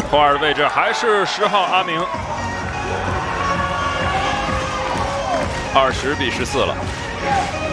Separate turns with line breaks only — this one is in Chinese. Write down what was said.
后二的位置还是10号阿明，20比14了。